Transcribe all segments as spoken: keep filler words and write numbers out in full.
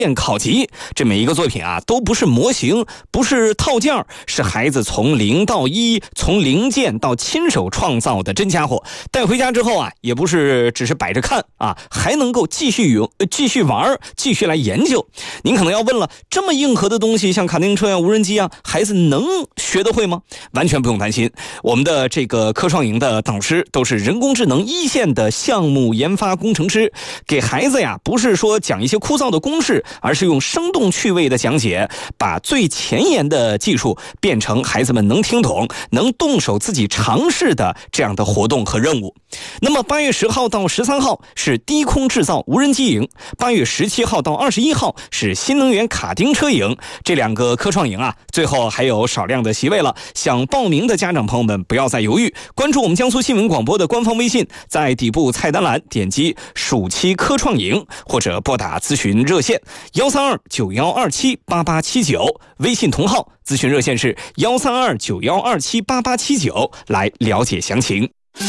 考级，这每一个作品啊都不是模型，不是套件，是孩子从零到一，从零件到亲手创造的真家伙。带回家之后啊，也不是只是摆着看啊，还能够继续用、继续玩、继续来研究。您可能要问了，这么硬核的东西，像卡丁车呀、无人机啊，孩子能学得会吗？完全不用担心，我们的这个科创营的导师都是人工智能一线的项目研发工程师，给孩子呀不是说讲一些枯燥的公式，而是用生动趣味的讲解，把最前沿的技术变成孩子们能听懂、能动手自己尝试的这样的活动和任务。那么八月十号到十三号是低空制造无人机营，八月十七号到二十一号是新能源卡丁车营。这两个科创营啊，最后还有少量的席位了，想报名的家长朋友们不要再犹豫，关注我们江苏新闻广播的官方微信，在底部菜单栏点击暑期科创营，或者拨打咨询热线幺三二九幺二七八八七九，微信同号咨询热线是幺三二九幺二七八八七九，来了解详情。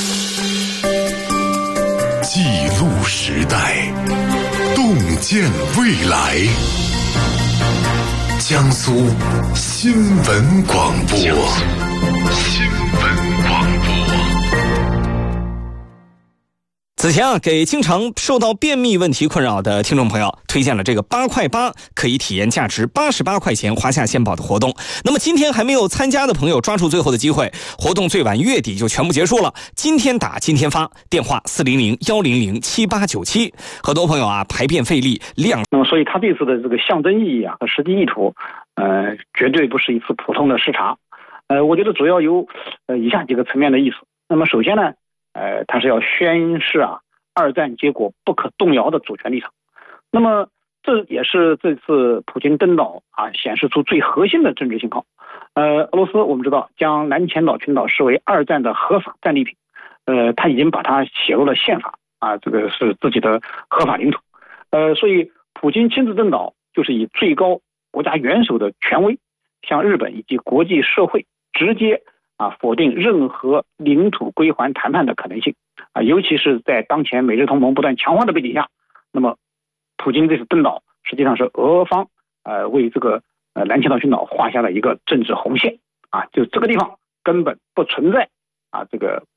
记录时代，洞见未来。江苏新闻广播，新闻广播。 此前啊，给经常受到便秘问题困扰的听众朋友推荐了这个八块八可以体验价值八十八块钱华夏鲜宝的活动。那么今天还没有参加的朋友，抓住最后的机会，活动最晚月底就全部结束了。今天打今天发，电话四零零幺零零七八九七。很多朋友啊排便费力量， 那么所以他这次的这个象征意义啊和实际意图，呃，绝对不是一次普通的视察。呃，我觉得主要有呃以下几个层面的意思。那么首先呢，呃，它是要宣示啊，二战结果不可动摇的主权立场。那么，这也是这次普京登岛啊，显示出最核心的政治信号。呃，俄罗斯我们知道将南千岛群岛视为二战的合法战利品，呃，他已经把它写入了宪法啊，这个是自己的合法领土。呃，所以普京亲自登岛，就是以最高国家元首的权威，向日本以及国际社会直接啊，否定任何领土归还谈判的可能性啊，尤其是在当前美日同盟不断强化的背景下，那么普京这次登岛实际上是俄方呃为这个呃南千岛群岛画下了一个政治红线啊，就这个地方根本不存在啊这个